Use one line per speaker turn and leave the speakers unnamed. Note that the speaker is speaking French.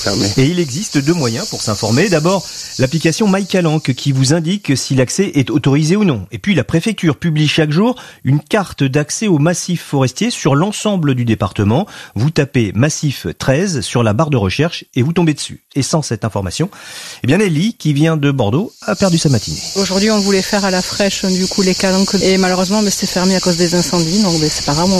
Et il existe 2 moyens pour s'informer. D'abord, l'application MyCalanque qui vous indique si l'accès est autorisé ou non. Et puis la préfecture publie chaque jour une carte d'accès au massif forestier sur l'ensemble du département. Vous tapez massif 13 sur la barre de recherche et vous tombez dessus. Et sans cette information, eh bien Nelly, qui vient de Bordeaux, a perdu sa matinée.
Aujourd'hui, on voulait faire à la fraîche du coup les calanques et malheureusement c'est fermé à cause des incendies, donc c'est pas grave.